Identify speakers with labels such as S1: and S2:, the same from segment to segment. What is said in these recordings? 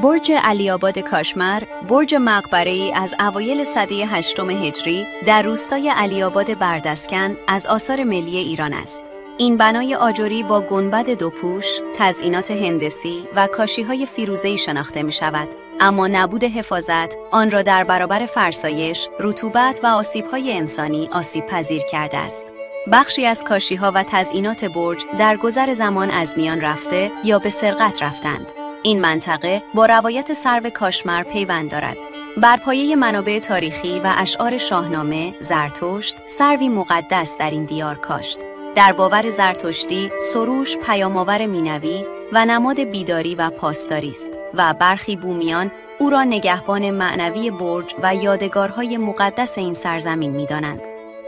S1: برج علی‌آباد کاشمر، برج مقبره‌ای از اوایل سده 8 هجری در روستای علی‌آباد بردسکن از آثار ملی ایران است. این بنای آجری با گنبد دوپوش، تزئینات هندسی و کاشی‌های فیروزه‌ای شناخته می‌شود، اما نبود حفاظت آن را در برابر فرسایش، رطوبت و آسیب‌های انسانی آسیب‌پذیر کرده است. بخشی از کاشی‌ها و تزئینات برج در گذر زمان از میان رفته یا به سرقت رفتند. این منطقه با روایت سرو کاشمر پیوند دارد. بر پایه منابع تاریخی و اشعار شاهنامه، زرتشت سروی مقدس در این دیار کاشت. در باور زرتشتی، سروش پیام‌آور مینوی و نماد بیداری و پاسداری است و برخی بومیان او را نگهبان معنوی برج و یادگارهای مقدس این سرزمین می‌دانند.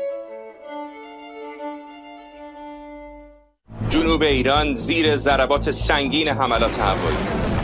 S2: جنوب ایران زیر ضربات سنگین حملات هوایی.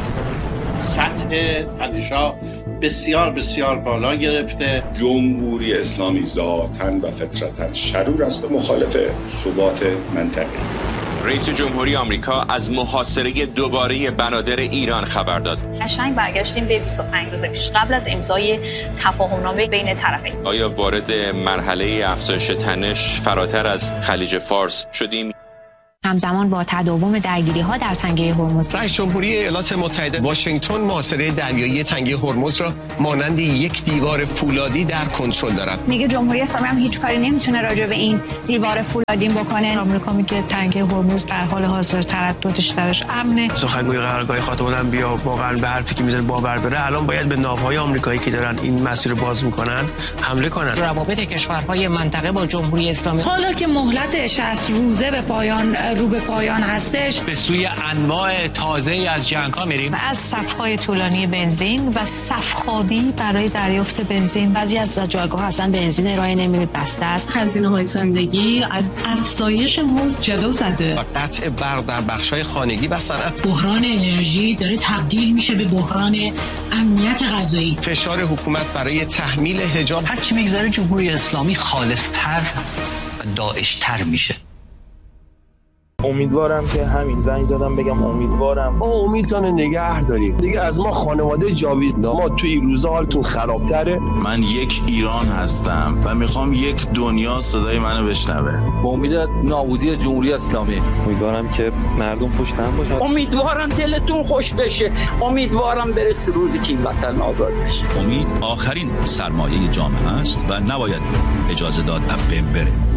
S3: سطح تنش‌ها بسیار بسیار بالا گرفته.
S4: جمهوری اسلامی ذاتاً و فطرتاً شرور است و مخالف ثبات منطقه.
S2: رئیس جمهوری آمریکا از محاصره دوباره بنادر ایران خبر داد.
S5: قشنگ برگشتیم به 25 روز پیش قبل از امضای تفاهمنامه بین طرفین.
S2: آیا وارد مرحله افزایش تنش فراتر از خلیج فارس شدیم؟
S6: همزمان با تداوم درگیری‌ها در تنگه هرمز،
S7: رئیس جمهوری ایالات متحده واشنگتن محاصره دریایی تنگه هرمز را مانند یک دیوار فولادی در کنترل دارد.
S8: میگه جمهوری اسلامی هم هیچ کاری نمیتونه راجع به این دیوار فولادی بکنه.
S9: آمریکا میگه تنگه هرمز در حال حاضر ترددش درش امنه.
S10: سخنگوی قرارگاه خاتم الانبیا واقعا به حرفی که میزنه باور داره. الان باید به ناوهای آمریکایی که دارن این مسیر رو باز میکنن حمله کنن.
S11: روابط کشورهای منطقه با جمهوری اسلامی
S9: حالا که مهلت 60 روزه رو به پایان هستش،
S12: به سوی انواع تازه‌ای از جنگ‌ها میریم.
S9: از صف‌های طولانی بنزین و صف‌خوابی برای دریافت بنزین.
S11: بعضی از جایگاه اصلا بنزین ارائه نمی‌کنه، بسته است.
S13: هزینه‌های زندگی از افزایش مزد جلو زده.
S7: و قطع برق در بخش‌های خانگی و صنعت.
S13: بحران انرژی داره تبدیل میشه به بحران امنیت غذایی.
S7: فشار حکومت برای تحمیل حجاب.
S11: هر چی میگذره جمهوری اسلامی خالص‌تر و داعش‌تر میشه.
S14: امیدوارم که همین زنگ زدم بگم امیدوارم
S15: امیدتون نگه داریم دیگه. از ما خانواده جاوید ما توی روزا حالتون خرابتره.
S16: من یک ایران هستم و میخوام یک دنیا صدای منو بشنوه.
S17: با امید نابودی جمهوری اسلامی.
S18: امیدوارم که مردم پشت هم باشن.
S19: امیدوارم دلتون خوش بشه. امیدوارم برسه روزی که این وطن آزاد بشه.
S20: امید آخرین سرمایه جامعه است و نباید اجازه داد بره.